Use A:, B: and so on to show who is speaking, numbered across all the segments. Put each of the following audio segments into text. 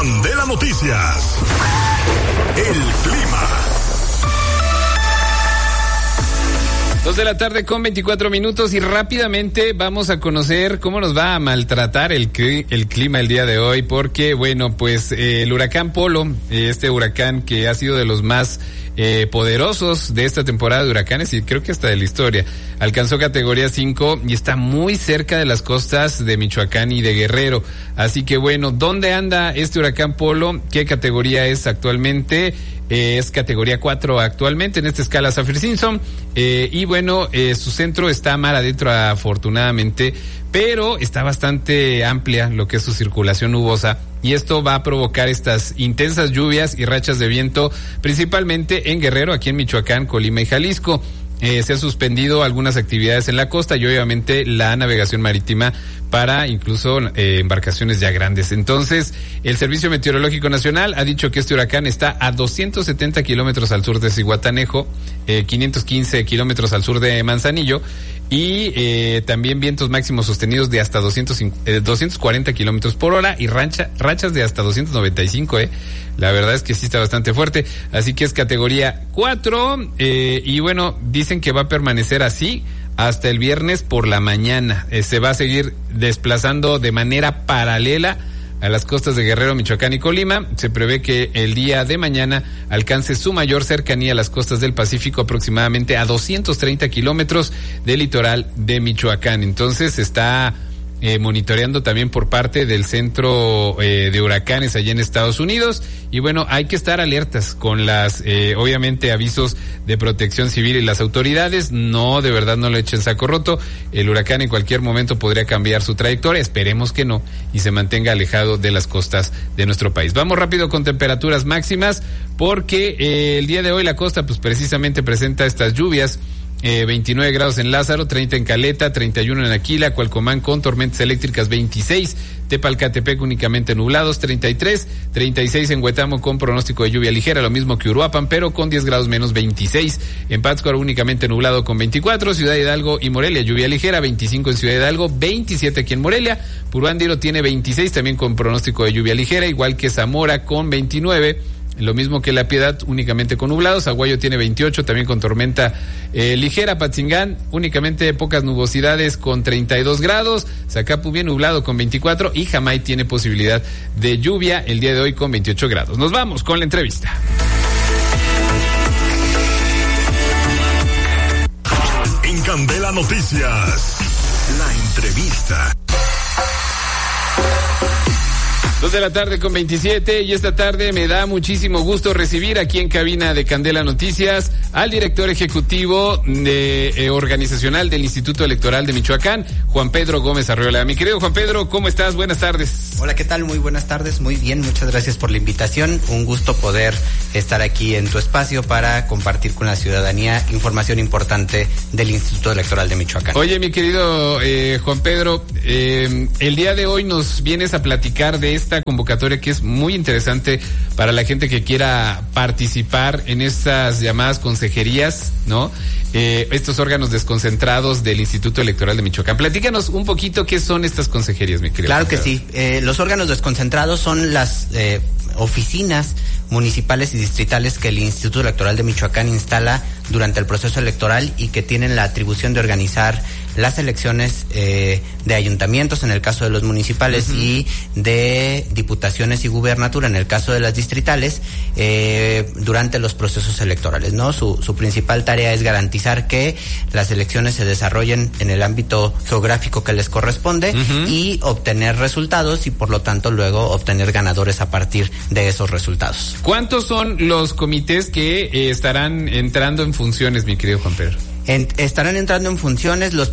A: Candela Noticias. El clima.
B: 2:24 p.m. y rápidamente vamos a conocer cómo nos va a maltratar el clima el día de hoy, porque bueno, pues el huracán Polo, este huracán que ha sido de los más poderosos de esta temporada de huracanes y creo que hasta de la historia, alcanzó categoría 5 y está muy cerca de las costas de Michoacán y de Guerrero. Así que bueno, ¿dónde anda este huracán Polo? ¿Qué categoría es actualmente? Es categoría 4 actualmente en esta escala Saffir-Simpson, y bueno, su centro está mar adentro afortunadamente, pero está bastante amplia lo que es su circulación nubosa, y esto va a provocar estas intensas lluvias y rachas de viento, principalmente en Guerrero, aquí en Michoacán, Colima y Jalisco. Se han suspendido algunas actividades en la costa y obviamente la navegación marítima para incluso embarcaciones ya grandes. Entonces, el Servicio Meteorológico Nacional ha dicho que este huracán está a 270 kilómetros al sur de Zihuatanejo, 515 kilómetros al sur de Manzanillo, y también vientos máximos sostenidos de hasta 240 kilómetros por hora y rachas de hasta 295, La verdad es que sí está bastante fuerte, así que es categoría 4, y bueno, dicen que va a permanecer así hasta el viernes por la mañana. Se va a seguir desplazando de manera paralela a las costas de Guerrero, Michoacán y Colima. Se prevé que el día de mañana alcance su mayor cercanía a las costas del Pacífico, aproximadamente a 230 kilómetros del litoral de Michoacán. Entonces está monitoreando también por parte del centro de huracanes allá en Estados Unidos, y bueno, hay que estar alertas con las obviamente avisos de protección civil y las autoridades. No, de verdad no lo echen saco roto. El huracán en cualquier momento podría cambiar su trayectoria, esperemos que no, y se mantenga alejado de las costas de nuestro país. Vamos rápido con temperaturas máximas, porque el día de hoy la costa pues precisamente presenta estas lluvias. 29 grados en Lázaro, 30 en Caleta, 31 en Aquila, Cualcomán con tormentas eléctricas, 26, Tepalcatepec únicamente nublados, 33, 36 en Huetamo con pronóstico de lluvia ligera, lo mismo que Uruapan, pero con 10 grados menos, 26, en Pátzcuaro únicamente nublado con 24, Ciudad Hidalgo y Morelia lluvia ligera, 25 en Ciudad Hidalgo, 27 aquí en Morelia, Puruándiro tiene 26 también con pronóstico de lluvia ligera, igual que Zamora con 29, lo mismo que La Piedad, únicamente con nublados. Aguayo tiene 28, también con tormenta ligera. Patzingán, únicamente pocas nubosidades con 32 grados. Zacapu bien nublado con 24. Y Jamay tiene posibilidad de lluvia el día de hoy con 28 grados. Nos vamos con la entrevista.
A: En Candela Noticias, la entrevista.
B: 2:27 p.m. y esta tarde me da muchísimo gusto recibir aquí en cabina de Candela Noticias al director ejecutivo organizacional del Instituto Electoral de Michoacán, Juan Pedro Gómez Arreola. Mi querido Juan Pedro, ¿cómo estás? Buenas tardes.
C: Hola, ¿qué tal? Muy buenas tardes, muy bien, muchas gracias por la invitación. Un gusto poder estar aquí en tu espacio para compartir con la ciudadanía información importante del Instituto Electoral de Michoacán.
B: Oye, mi querido Juan Pedro, el día de hoy nos vienes a platicar de esta convocatoria que es muy interesante para la gente que quiera participar en estas llamadas consejerías, ¿no? Estos órganos desconcentrados del Instituto Electoral de Michoacán. Platícanos un poquito qué son estas consejerías, mi querido.
C: Claro que sí. Los órganos desconcentrados son las oficinas municipales y distritales que el Instituto Electoral de Michoacán instala durante el proceso electoral y que tienen la atribución de organizar las elecciones de ayuntamientos en el caso de los municipales y de diputaciones y gubernatura en el caso de las distritales durante los procesos electorales, ¿no? Su principal tarea es garantizar que las elecciones se desarrollen en el ámbito geográfico que les corresponde y obtener resultados y por lo tanto luego obtener ganadores a partir de esos resultados.
B: ¿Cuántos son los comités que estarán entrando en funciones, mi querido Juan Pedro?
C: Estarán entrando en funciones el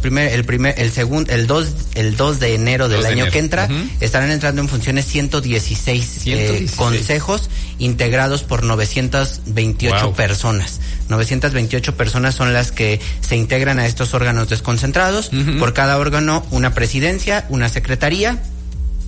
C: 2 de enero del año que entra, estarán entrando en funciones 116 consejos integrados por 928 personas. 928 personas son las que se integran a estos órganos desconcentrados, por cada órgano una presidencia, una secretaría,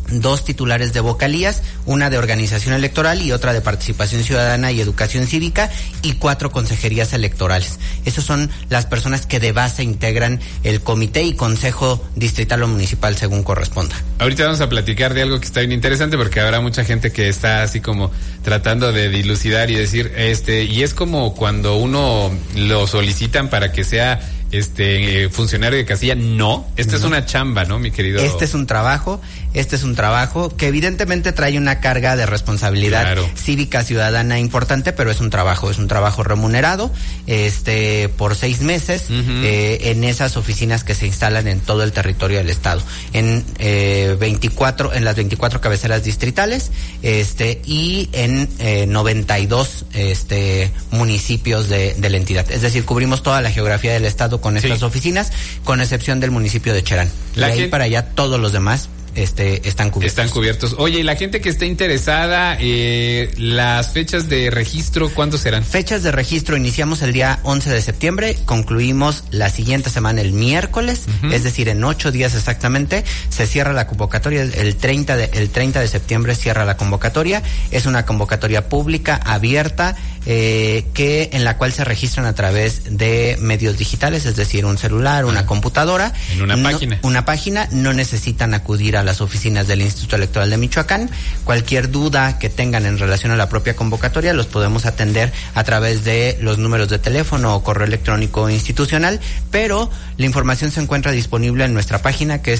C: 2 titulares de vocalías, una de organización electoral y otra de participación ciudadana y educación cívica, y 4 consejerías electorales. Esas son las personas que de base integran el comité y consejo distrital o municipal según corresponda.
B: Ahorita vamos a platicar de algo que está bien interesante, porque habrá mucha gente que está así como tratando de dilucidar y decir, y es como cuando uno lo solicitan para que sea funcionario de casilla. No, es una chamba, ¿no, mi querido? Este es un trabajo
C: que evidentemente trae una carga de responsabilidad cívica ciudadana importante, pero es un trabajo remunerado, por 6 meses, en esas oficinas que se instalan en todo el territorio del estado, en las 24 cabeceras distritales, y en 92 municipios de la entidad. Es decir, cubrimos toda la geografía del estado con estas oficinas, con excepción del municipio de Cherán. De ahí para allá todos los demás están cubiertos.
B: Oye, y la gente que esté interesada, las fechas de registro, ¿cuándo serán?
C: Fechas de registro, iniciamos el día 11 de septiembre, concluimos la siguiente semana el miércoles, es decir, en 8 días exactamente, se cierra la convocatoria, el 30 de septiembre cierra la convocatoria, es una convocatoria pública, abierta, en la cual se registran a través de medios digitales, es decir, un celular, una computadora.
B: En una página.
C: No necesitan acudir a las oficinas del Instituto Electoral de Michoacán. Cualquier duda que tengan en relación a la propia convocatoria los podemos atender a través de los números de teléfono o correo electrónico institucional, pero la información se encuentra disponible en nuestra página, que es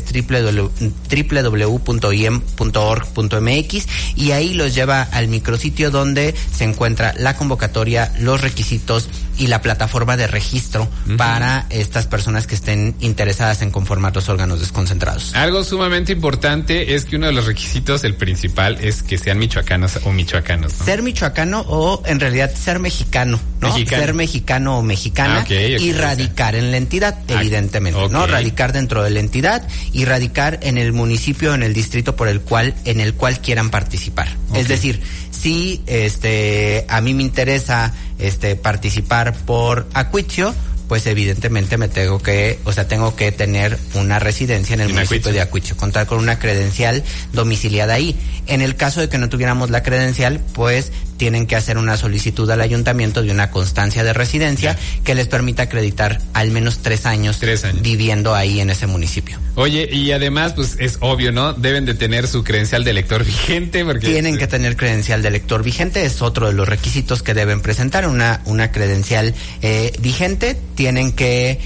C: www.iem.org.mx, y ahí los lleva al micrositio donde se encuentra la convocatoria, los requisitos y la plataforma de registro para estas personas que estén interesadas en conformar los órganos desconcentrados.
B: Algo sumamente importante es que uno de los requisitos, el principal, es que sean michoacanos o michoacanos, ¿no?
C: Ser michoacano o en realidad ser mexicano, ¿no? Ser mexicano o mexicana y radicar en la entidad, evidentemente, ¿no? Radicar dentro de la entidad y radicar en el municipio, en el distrito en el cual quieran participar. Es decir, si a mí me interesa participar por Acuitzio, pues evidentemente tengo que tener una residencia en el municipio de Acuitzio, contar con una credencial domiciliada ahí. En el caso de que no tuviéramos la credencial, pues tienen que hacer una solicitud al ayuntamiento de una constancia de residencia que les permita acreditar al menos 3 años viviendo ahí en ese municipio.
B: Oye, y además, pues es obvio, ¿no? Deben de tener su credencial de elector vigente, porque
C: tienen que tener credencial de elector vigente, es otro de los requisitos que deben presentar, una credencial vigente. Tienen que,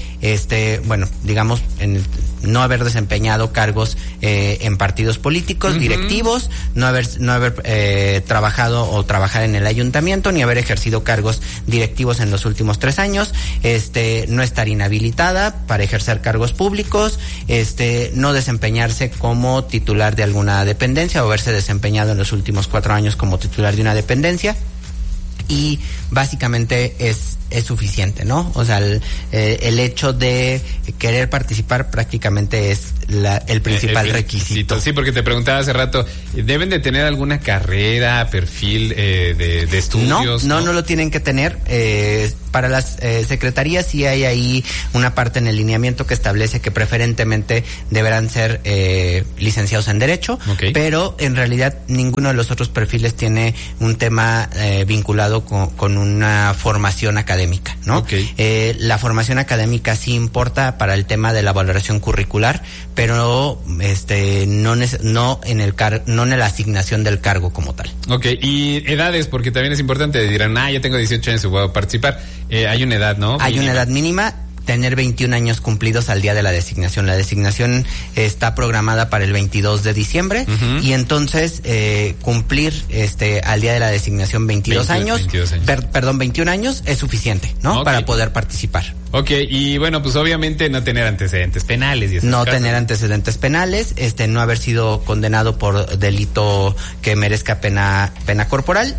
C: no haber desempeñado cargos en partidos políticos, directivos, no haber trabajado o trabajar en el ayuntamiento, ni haber ejercido cargos directivos en los últimos 3 años, no estar inhabilitada para ejercer cargos públicos, no desempeñarse como titular de alguna dependencia o haberse desempeñado en los últimos 4 años como titular de una dependencia. Y básicamente es suficiente, ¿no? O sea, el hecho de querer participar prácticamente es el principal requisito.
B: Sí, porque te preguntaba hace rato, ¿deben de tener alguna carrera, perfil de estudios?
C: No lo tienen que tener. Para las secretarías sí hay ahí una parte en el lineamiento que establece que preferentemente deberán ser licenciados en Derecho, pero en realidad ninguno de los otros perfiles tiene un tema vinculado con una formación académica, ¿no? La formación académica sí importa para el tema de la valoración curricular, pero no en la asignación del cargo como tal.
B: Y edades, porque también es importante, dirán, yo tengo 18 años y puedo participar. Hay una edad, ¿no?
C: Hay una edad mínima. Tener 21 años cumplidos al día de la designación. La designación está programada para el 22 de diciembre y entonces cumplir al día de la designación 21 años es suficiente, ¿no? Para poder participar.
B: Y bueno, pues obviamente no tener antecedentes penales y esas cosas.
C: Tener antecedentes penales, no haber sido condenado por delito que merezca pena corporal,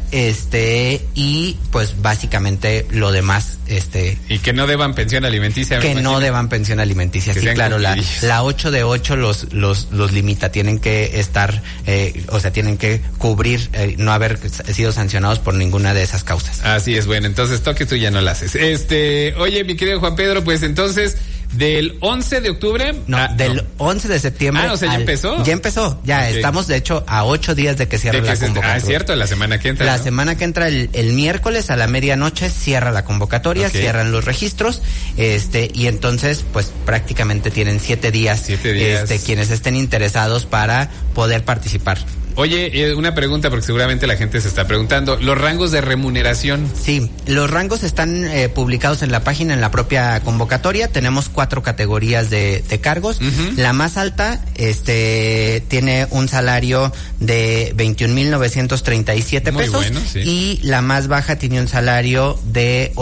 C: y pues básicamente lo demás,
B: y que no deban pensión alimenticia.
C: No deban pensión alimenticia, sí, claro, la 8 de 8 los limita, tienen que estar, tienen que cubrir, no haber sido sancionados por ninguna de esas causas.
B: Así es, bueno, entonces toque tú ya no la haces. Oye, mi querido Juan Pedro, pues entonces Del 11 de octubre.
C: Del 11 de septiembre.
B: O sea, ya empezó.
C: Ya empezó, okay. Estamos de hecho a 8 días de que cierre la convocatoria.
B: Es cierto, la semana que entra.
C: La semana que entra, el miércoles a la medianoche cierra la convocatoria, cierran los registros, y entonces pues prácticamente tienen 7 días, quienes estén interesados para poder participar.
B: Oye, una pregunta porque seguramente la gente se está preguntando, ¿los rangos de remuneración?
C: Sí, los rangos están publicados en la página, en la propia convocatoria. Tenemos 4 categorías de cargos. Uh-huh. La más alta tiene un salario de 21,937 pesos. Bueno, sí. Y la más baja tiene un salario de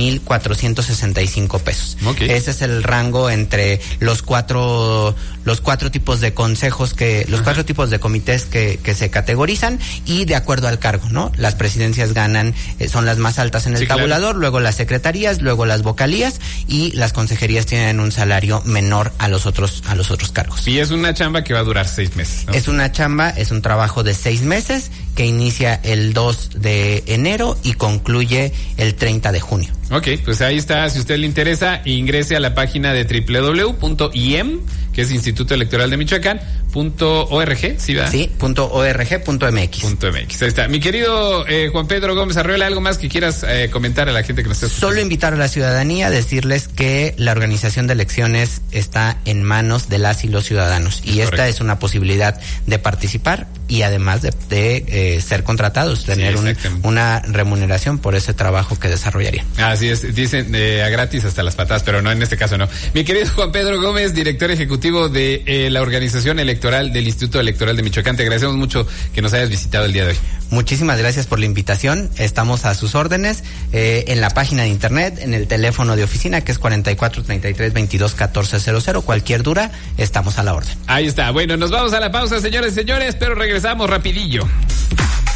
C: 8,465 pesos. Okay. Ese es el rango entre los cuatro tipos de consejos los 4 tipos de comités que se categorizan y de acuerdo al cargo, ¿no? Las presidencias ganan, son las más altas en el tabulador, claro. Luego las secretarías, luego las vocalías y las consejerías tienen un salario menor a los otros cargos.
B: Y es una chamba que va a durar 6 meses, ¿no?
C: Es un trabajo de 6 meses que inicia el 2 de enero y concluye el 30 de junio.
B: Ok, pues ahí está, si a usted le interesa, ingrese a la página de www.iem, que es Instituto Electoral de Michoacán, .org, ¿sí va?
C: Sí, .org.mx.
B: .mx, ahí está. Mi querido Juan Pedro Gómez Arreola, ¿algo más que quieras comentar a la gente que nos está escuchando?
C: Solo invitar a la ciudadanía a decirles que la organización de elecciones está en manos de las y los ciudadanos y esta es una posibilidad de participar y además de ser contratados, tener una remuneración por ese trabajo que desarrollarían.
B: Así es, dicen a gratis hasta las patadas, pero no, en este caso no. Mi querido Juan Pedro Gómez, director ejecutivo de la organización electoral del Instituto Electoral de Michoacán, te agradecemos mucho que nos hayas visitado el día de hoy.
C: Muchísimas gracias por la invitación, estamos a sus órdenes, en la página de internet, en el teléfono de oficina que es 4433-221400, cualquier duda, estamos a la orden.
B: Ahí está, bueno, nos vamos a la pausa, señores y señores, pero regresamos rapidillo.